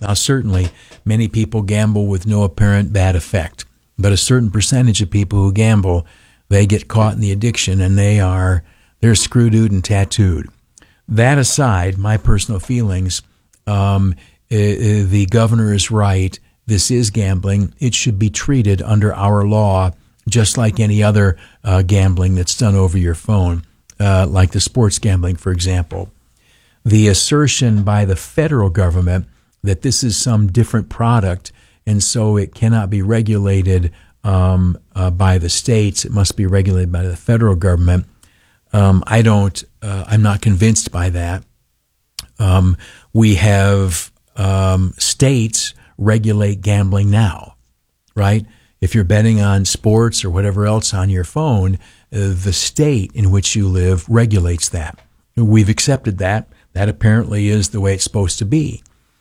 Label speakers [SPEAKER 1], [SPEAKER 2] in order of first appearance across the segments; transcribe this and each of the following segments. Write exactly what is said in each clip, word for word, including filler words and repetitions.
[SPEAKER 1] Now, certainly, many people gamble with no apparent bad effect, but a certain percentage of people who gamble, they get caught in the addiction, and they are they're screwed and tattooed. That aside, my personal feelings, um, uh, the governor is right. This is gambling. It should be treated under our law just like any other uh, gambling that's done over your phone, uh, like the sports gambling, for example. The assertion by the federal government that this is some different product and so it cannot be regulated um, uh, by the states, it must be regulated by the federal government. Um, I don't, uh, I'm not convinced by that. Um, we have um, states regulate gambling now, right? If you're betting on sports or whatever else on your phone, uh, the state in which you live regulates that. We've accepted that. That apparently is the way it's supposed to be.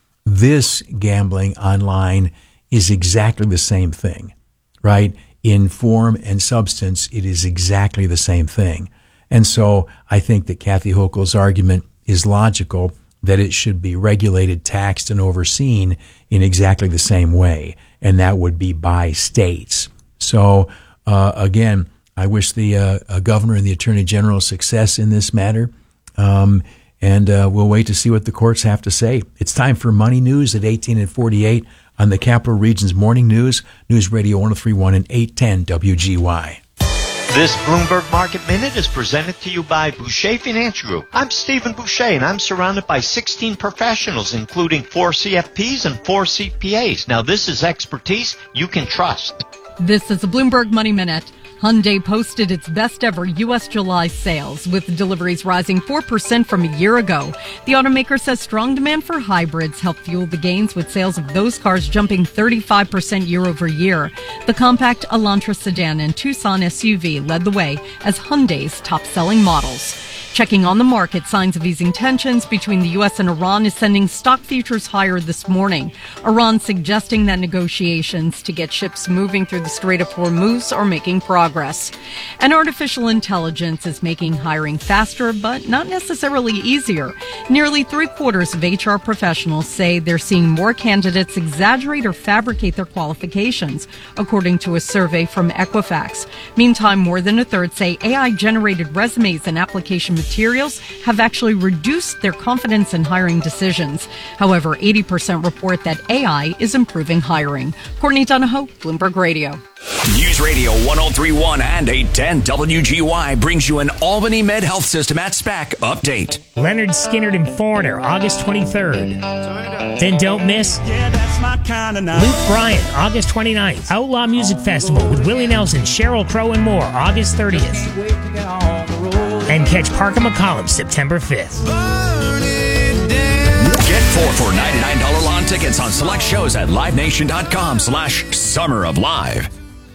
[SPEAKER 1] This gambling online is exactly the same thing, right? In form and substance, it is exactly the same thing. And so I think that Kathy Hochul's argument is logical, that it should be regulated, taxed, and overseen in exactly the same way, and that would be by states. So, uh, again, I wish the uh, governor and the attorney general success in this matter, um, and uh, we'll wait to see what the courts have to say. It's time for Money News at eighteen and forty-eight on the Capital Region's Morning News, News Radio one oh three point one and eight ten W G Y.
[SPEAKER 2] This Bloomberg Market Minute is presented to you by Boucher Financial Group. I'm Stephen Boucher, and I'm surrounded by sixteen professionals, including four C F Ps and four C P As. Now, this is expertise you can trust.
[SPEAKER 3] This is the Bloomberg Money Minute. Hyundai posted its best ever U S July sales, with deliveries rising four percent from a year ago. The automaker says strong demand for hybrids helped fuel the gains, with sales of those cars jumping thirty-five percent year over year. The compact Elantra sedan and Tucson S U V led the way as Hyundai's top-selling models. Checking on the market, signs of easing tensions between the U S and Iran is sending stock futures higher this morning. Iran suggesting that negotiations to get ships moving through the Strait of Hormuz are making progress. And artificial intelligence is making hiring faster, but not necessarily easier. Nearly three quarters of H R professionals say they're seeing more candidates exaggerate or fabricate their qualifications, according to a survey from Equifax. Meantime, more than a third say A I-generated resumes and application materials have actually reduced their confidence in hiring decisions. However, eighty percent report that A I is improving hiring. Courtney Donahoe, Bloomberg Radio.
[SPEAKER 4] News Radio one oh three point one and eight ten W G Y brings you an Albany Med Health System at SPAC update.
[SPEAKER 5] Leonard Skinner and Foreigner, August twenty-third. Then don't miss
[SPEAKER 6] yeah, that's my kind of night.
[SPEAKER 5] Luke Bryan, August twenty-ninth. Outlaw Music Festival with Willie Nelson, Sheryl Crow, and more, August thirtieth. And catch Parker McCollum, September fifth.
[SPEAKER 4] Get four for ninety-nine dollars lawn tickets on select shows at livenation.com slash summer of live.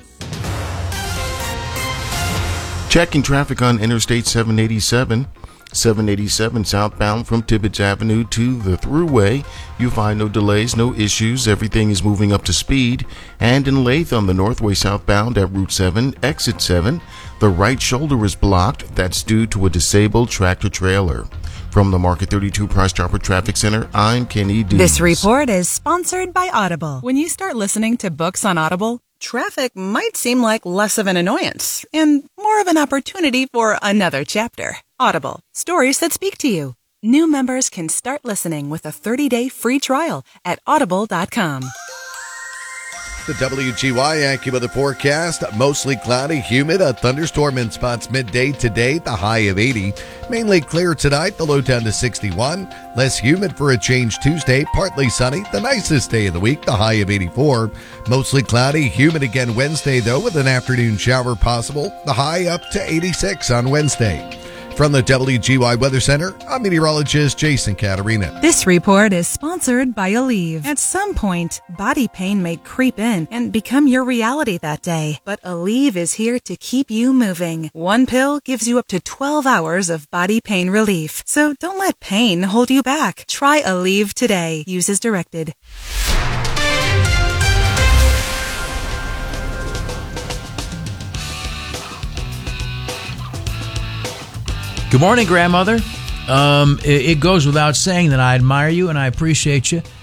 [SPEAKER 7] Checking traffic on Interstate seven eighty-seven. seven eighty-seven southbound from Tibbetts Avenue to the Thruway. You find no delays, no issues. Everything is moving up to speed. And in Lathe on the Northway southbound at Route seven, exit seven, the right shoulder is blocked. That's due to a disabled tractor trailer. From the Market thirty-two Price Chopper Traffic Center, I'm Kenny Dees.
[SPEAKER 8] This report is sponsored by Audible. When you start listening to books on Audible, traffic might seem like less of an annoyance and more of an opportunity for another chapter. Audible, stories that speak to you. New members can start listening with a thirty-day free trial at audible dot com.
[SPEAKER 9] The W G Y AccuWeather forecast, mostly cloudy, humid, a thunderstorm in spots midday today, the high of eighty. Mainly clear tonight, the low down to sixty-one. Less humid for a change Tuesday, partly sunny, the nicest day of the week, the high of eighty-four. Mostly cloudy, humid again Wednesday, though, with an afternoon shower possible, the high up to eighty-six on Wednesday. From the W G Y Weather Center, I'm meteorologist Jason Caterina.
[SPEAKER 8] This report is sponsored by Aleve. At some point, body pain may creep in and become your reality that day. But Aleve is here to keep you moving. One pill gives you up to twelve hours of body pain relief. So don't let pain hold you back. Try Aleve today. Use as directed.
[SPEAKER 1] Good morning, grandmother. Um, it, it goes without saying that I admire you and I appreciate you.